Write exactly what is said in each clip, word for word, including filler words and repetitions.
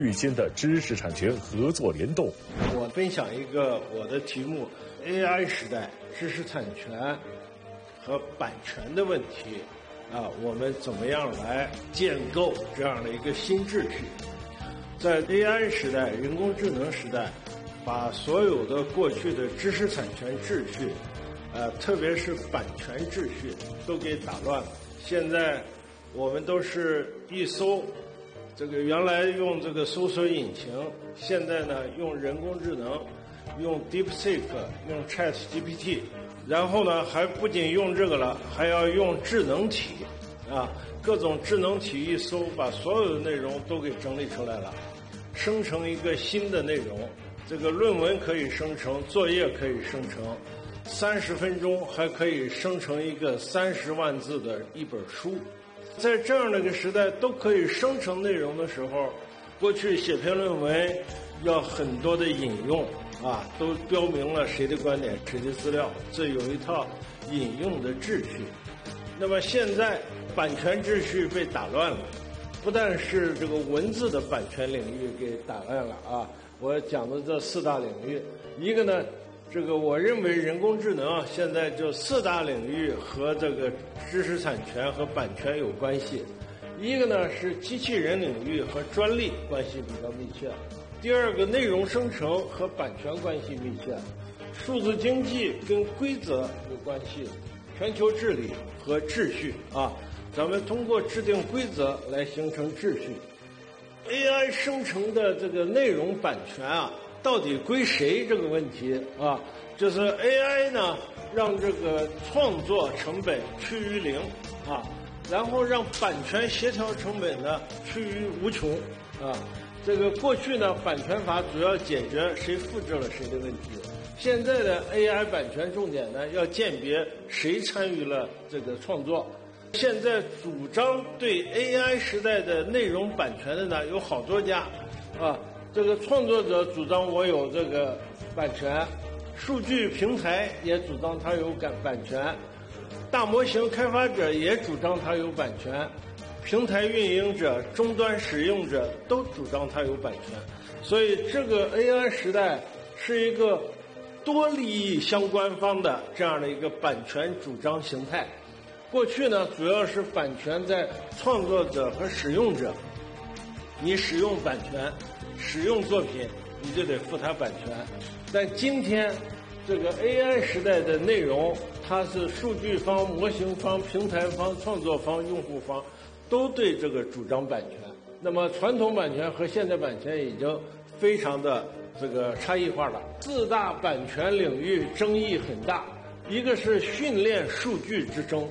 与间的知识产权合作联动。 我分享一个我的题目 ：A I 时代知识产权和版权的问题啊，我们怎么样来建构这样的一个新秩序？在 A I 时代、人工智能时代，把所有的过去的知识产权秩序，呃，特别是版权秩序，都给打乱了。现在我们都是一搜。这个原来用这个搜索引擎，现在呢用人工智能，用 DeepSeek， 用 ChatGPT， 然后呢还不仅用这个了，还要用智能体，啊，各种智能体一搜，把所有的内容都给整理出来了，生成一个新的内容。这个论文可以生成，作业可以生成，三十分钟还可以生成一个三十万字的一本书。在这样的一个时代都可以生成内容的时候，过去写篇论文要很多的引用啊，都标明了谁的观点、谁的资料，这有一套引用的秩序。那么现在版权秩序被打乱了，不但是这个文字的版权领域给打乱了啊，我讲的这四大领域，一个呢。这个我认为人工智能啊，现在就四大领域和这个知识产权和版权有关系。一个呢是机器人领域和专利关系比较密切，第二个内容生成和版权关系密切，数字经济跟规则有关系，全球治理和秩序啊，咱们通过制定规则来形成秩序。A I 生成的这个内容版权啊。到底归谁这个问题啊？就是 A I 呢，让这个创作成本趋于零啊，然后让版权协调成本呢趋于无穷啊。这个过去呢，版权法主要解决谁复制了谁的问题，现在的 A I 版权重点呢，要鉴别谁参与了这个创作。现在主张对 A I 时代的内容版权的呢，有好多家啊。这个创作者主张我有这个版权，数据平台也主张它有版版权，大模型开发者也主张它有版权，平台运营者、终端使用者都主张它有版权。所以这个 A I 时代是一个多利益相关方的这样的一个版权主张形态。过去呢，主要是版权在创作者和使用者，你使用版权。使用作品你就得付它版权，但今天这个 A I 时代的内容，它是数据方、模型方、平台方、创作方、用户方都对这个主张版权。那么传统版权和现代版权已经非常的这个差异化了。四大版权领域争议很大，一个是训练数据之争，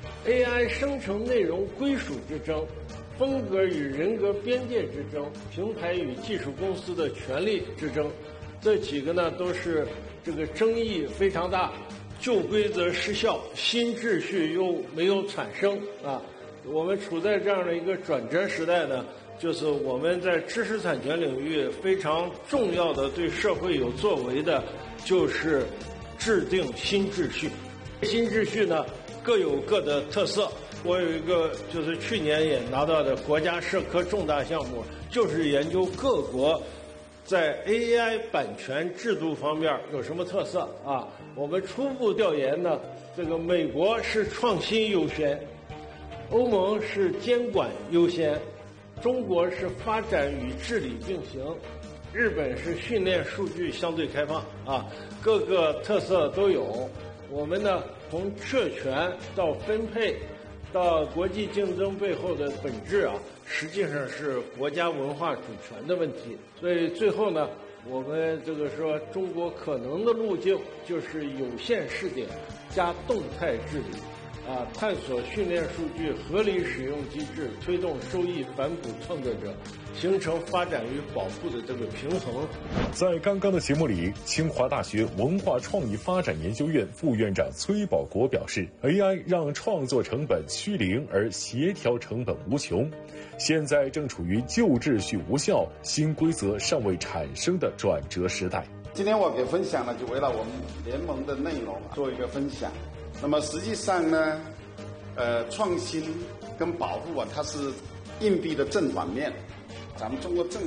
A I 生成内容归属之争，风格与人格边界之争，平台与技术公司的权利之争，这几个呢都是这个争议非常大，旧规则失效，新秩序又没有产生啊。我们处在这样的一个转折时代呢，就是我们在知识产权领域非常重要的对社会有作为的，就是制定新秩序。新秩序呢各有各的特色。我有一个就是去年也拿到的国家社科重大项目，就是研究各国在 A I 版权制度方面有什么特色啊。我们初步调研呢，这个美国是创新优先，欧盟是监管优先，中国是发展与治理并行，日本是训练数据相对开放啊，各个特色都有。我们呢从确权到分配到国际竞争背后的本质啊，实际上是国家文化主权的问题。所以最后呢，我们这个说中国可能的路径就是有限试点加动态治理，啊，探索训练数据合理使用机制，推动收益反哺创作者，形成发展与保护的这个平衡。 在刚刚的节目里，清华大学文化创意发展研究院副院长崔保国表示 ，A I 让创作成本趋零，而协调成本无穷。现在正处于旧秩序无效、新规则尚未产生的转折时代。 今天我给分享呢，就围绕我们联盟的内容做一个分享。那么实际上呢，呃，创新跟保护啊，它是硬币的正反面。咱们中国政府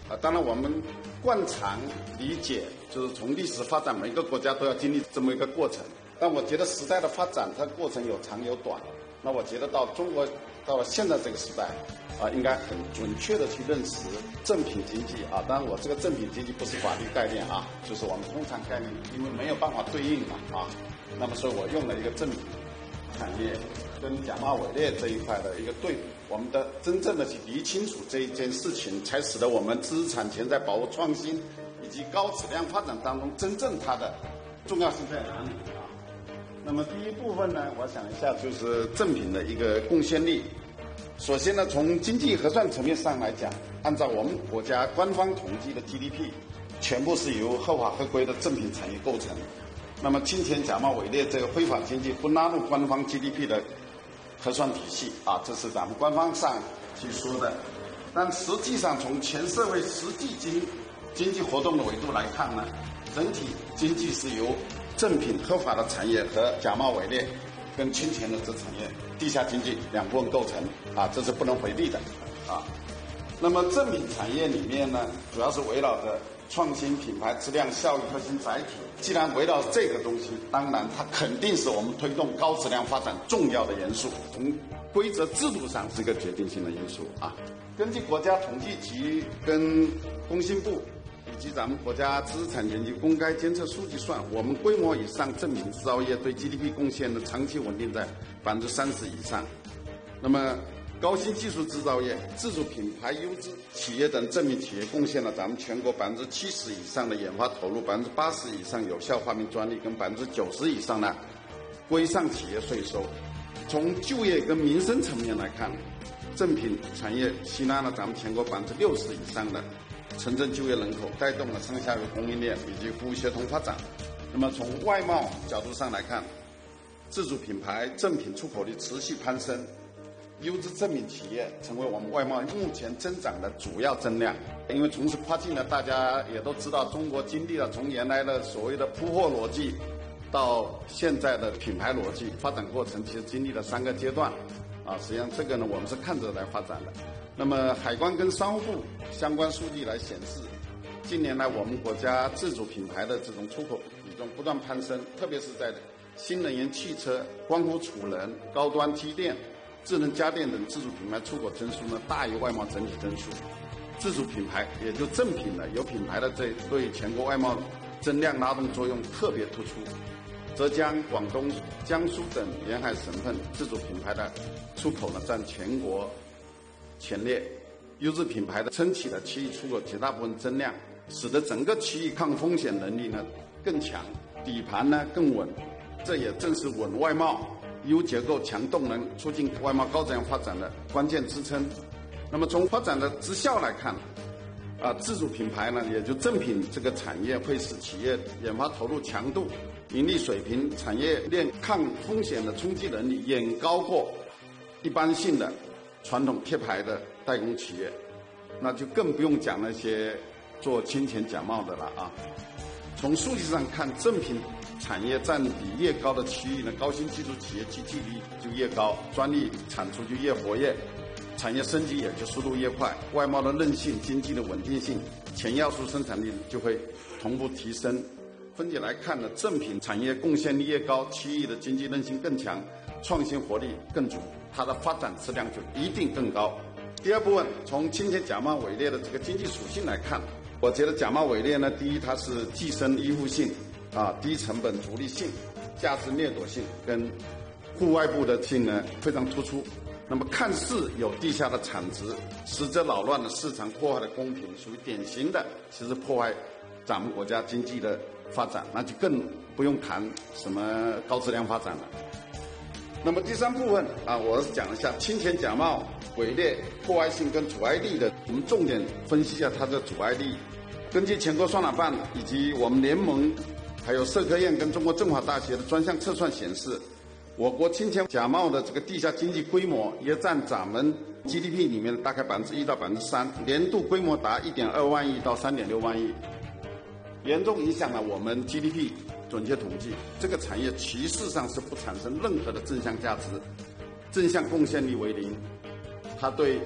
啊，当然我们惯常理解就是从历史发展，每个国家都要经历这么一个过程。但我觉得时代的发展，它过程有长有短。那我觉得到中国到了现在这个时代，啊，应该很准确的去认识正品经济啊。当然，我这个正品经济不是法律概念啊，就是我们通常概念，因为没有办法对应嘛啊。那么，所以我用了一个正品产业跟假冒伪劣这一块的一个对比，我们的真正的去理清楚这一件事情，才使得我们知识产权在保护创新以及高质量发展当中，真正它的重要性在哪里啊？那么第一部分呢，我想一下就是正品的一个贡献力。首先呢，从经济核算层面上来讲，按照我们国家官方统计的 G D P， 全部是由合法合规的正品产业构成。那么侵权假冒伪劣这个非法经济不纳入官方 G D P 的核算体系啊，这是咱们官方上去说的。但实际上从全社会实际经经济活动的维度来看呢，整体经济是由正品合法的产业和假冒伪劣跟侵权的这产业地下经济两部分构成啊，这是不能回避的啊。那么正品产业里面呢，主要是围绕着创新、品牌、质量、效益核心载体。既然围绕这个东西，当然它肯定是我们推动高质量发展重要的元素，从规则制度上是一个决定性的因素啊。根据国家统计局跟工信部以及咱们国家知识产权局公开监测数据算，我们规模以上正品制造业对 G D P 贡献的长期稳定在百分之三十以上。那么高新技术制造业、自主品牌优质企业等正品企业贡献了咱们全国百分之七十以上的研发投入，百分之八十以上有效发明专利，跟百分之九十以上的规上企业税收。从就业跟民生层面来看，正品产业吸纳了咱们全国百分之六十以上的城镇就业人口，带动了上下游供应链以及服务协同发展。那么从外贸角度上来看，自主品牌正品出口率持续攀升，优质正品企业成为我们外贸目前增长的主要增量。因为从事跨境的，大家也都知道，中国经历了从原来的所谓的铺货逻辑，到现在的品牌逻辑发展过程，其实经历了三个阶段啊。实际上这个呢，我们是看着来发展的。那么海关跟商务部相关数据来显示，近年来我们国家自主品牌的这种出口比重不断攀升，特别是在新能源汽车、光伏储能、高端机电、智能家电等自主品牌出口增速呢大于外贸整体增速。自主品牌也就正品的有品牌的这对全国外贸增量拉动作用特别突出。浙江、广东、江苏等沿海省份自主品牌的出口呢占全国前列，优质品牌的撑起了区域出口绝大部分增量，使得整个区域抗风险能力呢更强，底盘呢更稳。这也正是稳外贸、优结构、强动能，促进外贸高质量发展的关键支撑。那么从发展的绩效来看，啊，自主品牌呢，也就正品这个产业会使企业研发投入强度、盈利水平、产业链抗风险的冲击能力远高过一般性的传统贴牌的代工企业，那就更不用讲那些做侵权假冒的了啊。从数据上看，正品产业占比越高的区域呢，高新技术企业集体率就越高，专利产出就越活跃，产业升级也就速度越快，外贸的韧性、经济的稳定性、全要素生产力就会同步提升。分解来看呢，正品产业贡献力越高，区域的经济韧性更强，创新活力更足，它的发展质量就一定更高。第二部分，从侵权假冒伪劣的这个经济属性来看，我觉得假冒伪劣呢，第一它是寄生依附性啊，低成本逐利性、价值掠夺性跟户外部的性呢非常突出。那么看似有地下的产值，实则扰乱了市场，破坏了公平，属于典型的其实破坏咱们国家经济的发展，那就更不用谈什么高质量发展了。那么第三部分啊，我是讲一下侵权假冒伪劣破坏性跟阻碍力的，我们重点分析一下它的阻碍力。根据全国双喇办以及我们联盟还有社科院跟中国政法大学的专项测算显示，我国侵权假冒的这个地下经济规模约占咱们 G D P 里面大概百分之一到百分之三，年度规模达一点二万亿到三点六万亿，严重影响了我们 G D P。准确统计，这个产业其实上是不产生任何的正向价值，正向贡献力为零，它对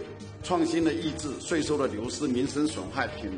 创新的抑制、税收的流失、民生损害、品